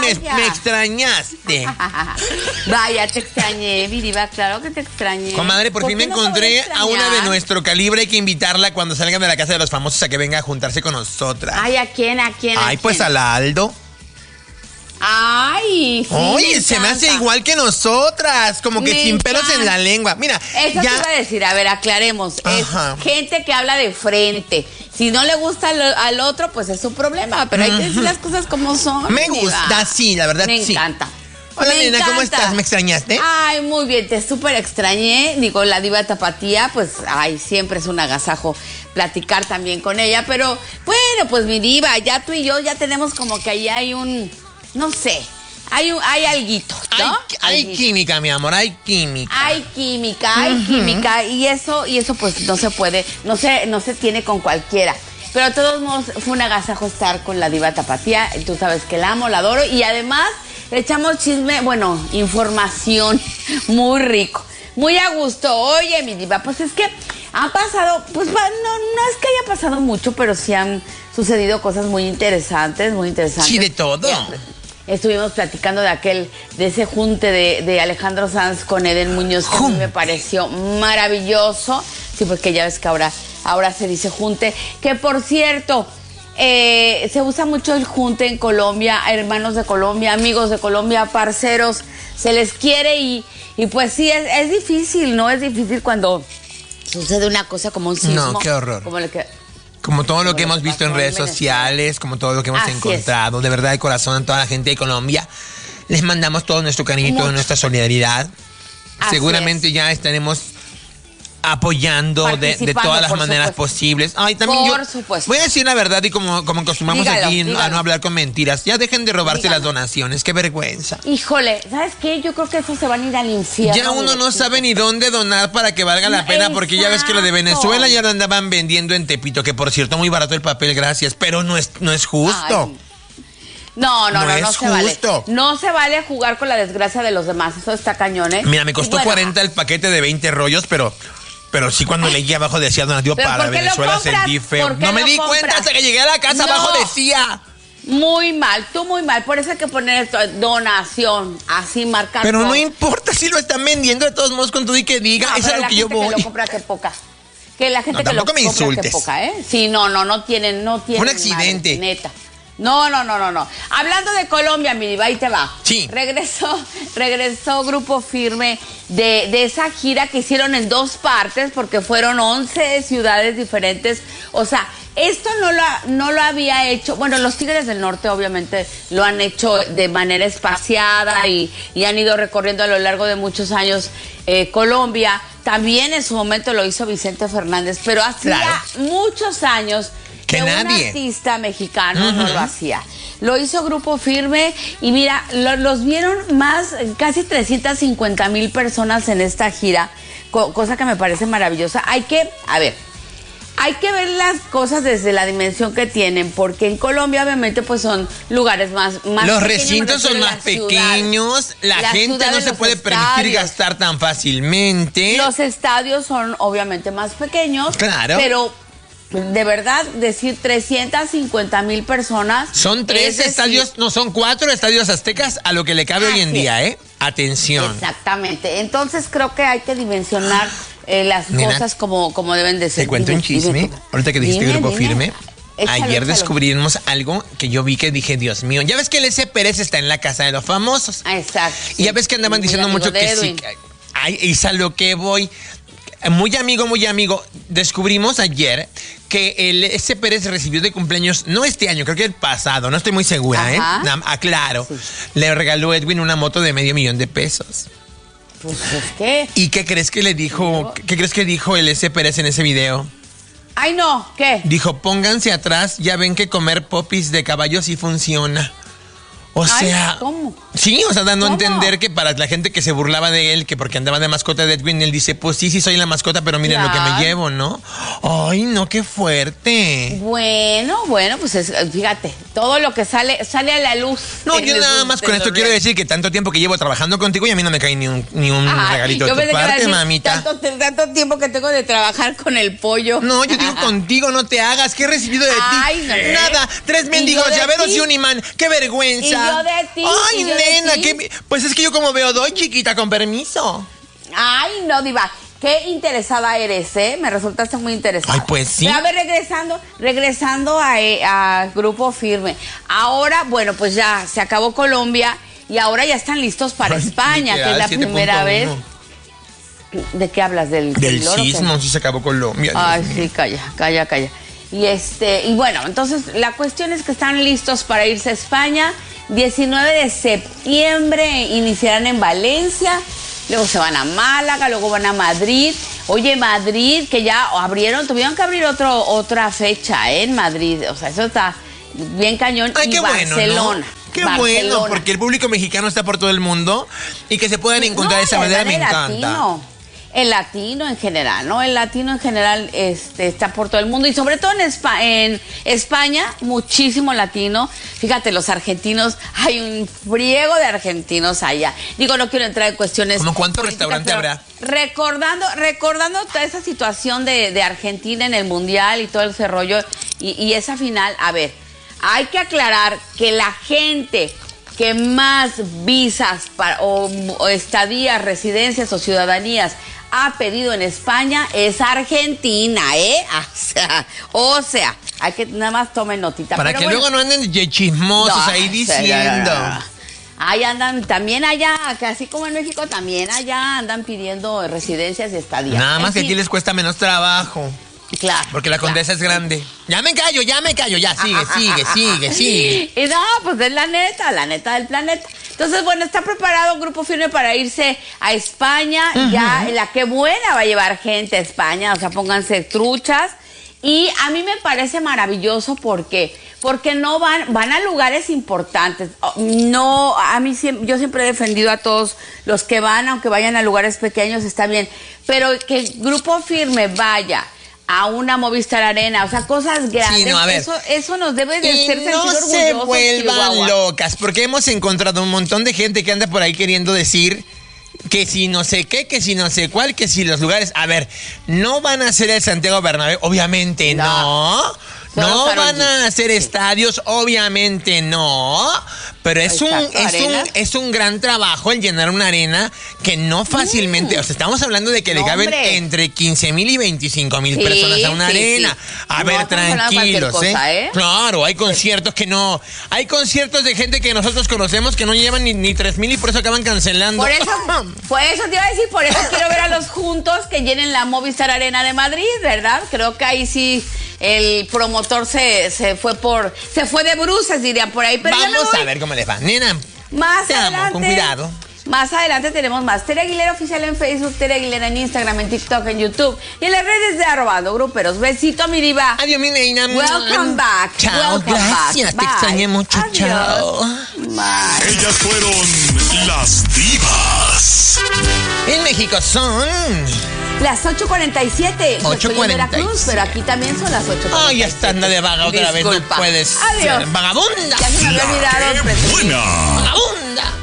me extrañaste. Vaya, te extrañé, mi diva, claro que te extrañé. Comadre, por fin me encontré a una de nuestro calibre. Hay que invitarla cuando salgan de la casa de los famosos a que venga a juntarse con nosotras. Ay, ¿a quién? Ay, pues a la Aldo. Ay, sí. Oye, se me hace igual que nosotras, como que sin pelos en la lengua. Mira, eso te iba a decir, a ver, aclaremos. Ajá. Es gente que habla de frente. Si no le gusta al otro, pues es su problema, pero hay que decir las cosas como son. Me gusta, sí, la verdad, sí. Me encanta. Hola, nena, ¿cómo estás? ¿Me extrañaste? Ay, muy bien, te súper extrañé. Digo, la diva tapatía, pues, ay, siempre es un agasajo platicar también con ella. Pero, bueno, pues mi diva, ya tú y yo ya tenemos como que ahí hay un... No sé, hay alguito, ¿no? Hay química, mi amor, hay química. Hay química, y eso pues no se puede, no se tiene con cualquiera. Pero de todos modos fue un agasajo estar con la diva tapatía, tú sabes que la amo, la adoro, y además le echamos chisme, bueno, información muy rico, muy a gusto. Oye, mi diva, pues es que han pasado, pues no es que haya pasado mucho, pero sí han sucedido cosas muy interesantes. Sí, de todo. Estuvimos platicando de ese junte de Alejandro Sanz con Eden Muñoz, que a mí me pareció maravilloso. Sí, porque ya ves que ahora se dice junte. Que por cierto, se usa mucho el junte en Colombia, hermanos de Colombia, amigos de Colombia, parceros, se les quiere y pues sí, es difícil, ¿no? Es difícil cuando sucede una cosa como un sismo. No, qué horror. Como todo lo que hemos visto en redes sociales, como todo lo que hemos encontrado. De verdad, de corazón, a toda la gente de Colombia, les mandamos todo nuestro cariño y toda nuestra solidaridad. Seguramente ya estaremos apoyando de todas las maneras posibles. Ay, también por supuesto. Voy a decir la verdad y como acostumbramos aquí a no hablar con mentiras. Ya dejen de robarse las donaciones, qué vergüenza. Híjole, ¿sabes qué? Yo creo que eso se van a ir al infierno. Ya uno no sabe ni dónde donar para que valga la pena, porque ya ves que lo de Venezuela ya lo andaban vendiendo en Tepito, que por cierto muy barato el papel, gracias, pero no es justo. Ay. No es se justo. Vale. No se vale jugar con la desgracia de los demás, eso está cañón, ¿eh? Mira, me costó 40 el paquete de 20 rollos, pero sí cuando leí abajo decía donativo para Venezuela sentí feo. No me di cuenta hasta que llegué a la casa, abajo decía. Muy mal, tú muy mal. Por eso hay que poner esto, donación, así marcado. Pero no importa si lo están vendiendo de todos modos con todo y que diga, eso es lo que yo voy. Que lo compra, que poca. Que la gente que lo compra, que poca, ¿eh? Sí, no tienen. Un accidente. Madre, neta. No. Hablando de Colombia, mi diva, ahí te va. Sí. Regresó Grupo Firme de esa gira que hicieron en 2 partes porque fueron 11 ciudades diferentes. O sea, esto no lo había hecho. Bueno, los Tigres del Norte obviamente lo han hecho de manera espaciada y han ido recorriendo a lo largo de muchos años Colombia. También en su momento lo hizo Vicente Fernández, pero hacía muchos años que un artista mexicano no lo hacía. Lo hizo Grupo Firme y mira, los vieron casi 350,000 personas en esta gira, cosa que me parece maravillosa. Hay que ver las cosas desde la dimensión que tienen, porque en Colombia obviamente pues son lugares más los recintos son más pequeños, la gente no se puede permitir gastar tan fácilmente. Los estadios son obviamente más pequeños, claro, pero de verdad, decir 350,000 personas. Son 3 estadios, no, son 4 estadios aztecas a lo que le cabe hoy en día, ¿eh? Atención. Exactamente. Entonces creo que hay que dimensionar las cosas como deben de ser. Te cuento un chisme. Ahorita que dijiste Grupo Firme. Ayer descubrimos algo que yo vi que dije, Dios mío, ya ves que el S. Pérez está en la casa de los famosos. Exacto. Y ya ves que andaban diciendo mucho que sí. Ay, es a lo que voy. Muy amigo, descubrimos ayer que el S. Pérez recibió de cumpleaños, no este año, creo que el pasado, no estoy muy segura, aclaro. Sí. Le regaló Edwin una moto de $500,000 pesos. Pues ¿qué? ¿Y qué crees que le dijo? ¿Qué crees que dijo el S. Pérez en ese video? Ay, no, ¿qué? Dijo, pónganse atrás, ya ven que comer popis de caballo sí funciona. O sea, ¿cómo? Sí, o sea, dando a entender que para la gente que se burlaba de él, que porque andaba de mascota de Edwin, él dice, pues sí soy la mascota, pero miren lo que me llevo, ¿no? Ay, no, qué fuerte. Bueno, pues fíjate, todo lo que sale a la luz. No, yo nada más con esto quiero decir que tanto tiempo que llevo trabajando contigo y a mí no me cae ni un regalito de tu parte, mamita. Tanto tiempo que tengo de trabajar con el pollo. No, yo digo contigo, no te hagas, ¿qué he recibido de ti? No. Nada, 3 mendigos llaveros y un imán, qué vergüenza. nada. Y yo de ti. Ay, nena, pues es que yo como veo doy, chiquita, con permiso. Ay, no, diva. Qué interesada eres, ¿eh? Me resultaste muy interesada. Ay, pues sí. Pero a ver, regresando a Grupo Firme. Ahora, bueno, pues ya se acabó Colombia y ahora ya están listos para España, que es la primera vez. ¿De qué hablas? ¿Del sismo? Sí se acabó Colombia. Ay, sí, calla. Y bueno, entonces la cuestión es que están listos para irse a España. 19 de septiembre iniciarán en Valencia. Luego se van a Málaga, luego van a Madrid. Oye, Madrid, que ya tuvieron que abrir otra fecha, en Madrid. O sea, eso está bien cañón. Ay, qué Barcelona. Bueno, ¿no? Qué bueno, porque el público mexicano está por todo el mundo y que se puedan encontrar de esa manera me encanta. El latino en general, ¿no? El latino en general está por todo el mundo y sobre todo en España, muchísimo latino. Fíjate, los argentinos, hay un friego de argentinos allá. Digo, no quiero entrar en cuestiones. ¿Cómo cuántos restaurantes habrá? Recordando toda esa situación de Argentina en el Mundial y todo ese rollo y esa final, a ver, hay que aclarar que la gente que más visas o estadías, residencias o ciudadanías ha pedido en España es Argentina, ¿eh? O sea, hay que nada más tomen notita. Para que luego no anden chismosos ahí diciendo. Ahí andan, también allá, que así como en México, también allá andan pidiendo residencias y estadías. Nada más que aquí les cuesta menos trabajo. Claro. Porque la Condesa es grande. Ya me callo, ya sigue. Y no, pues es la neta del planeta. Entonces, bueno, está preparado Grupo Firme para irse a España. Ya, la que buena va a llevar gente a España, o sea, pónganse truchas. Y a mí me parece maravilloso porque no van a lugares importantes. No, yo siempre he defendido a todos los que van, aunque vayan a lugares pequeños, está bien. Pero que el Grupo Firme vaya a una Movistar Arena, o sea, cosas grandes. Sí, no, a ver, eso nos debe de ser sentir orgullosos. No se vuelvan locas, porque hemos encontrado un montón de gente que anda por ahí queriendo decir que si no sé qué, que si no sé cuál, que si los lugares. A ver, no van a ser el Santiago Bernabéu, obviamente no. No van a hacer estadios, obviamente no, pero es un gran trabajo el llenar una arena que no fácilmente, o sea, estamos hablando de que le caben entre 15,000 y 25,000 personas a una arena. A ver, tranquilos, ¿eh? Claro, hay conciertos hay conciertos de gente que nosotros conocemos que no llevan ni 3,000 y por eso acaban cancelando. Por eso te iba a decir, por eso quiero ver a los juntos que llenen la Movistar Arena de Madrid, ¿verdad? Creo que ahí sí el promotor se fue de bruces, dirían por ahí. Pero vamos a ver cómo les va, nena. Más adelante, con cuidado. Más adelante tenemos más. Tere Aguilera Oficial en Facebook, Tere Aguilera en Instagram, en TikTok, en YouTube y en las redes de @gruperos. Besito, mi diva. Adiós, mi reina. Welcome back. Chao, gracias. Te extrañé mucho. Adiós. Chao. Bye. Ellas fueron las divas. En México son las 8:47. 8:47. Veracruz, pero aquí también son las 8:47. Ay, ya está, anda de vaga otra vez. No puedes Adiós. ser vagabunda. Ya se me había olvidado el ¡Qué buena! Vagabunda.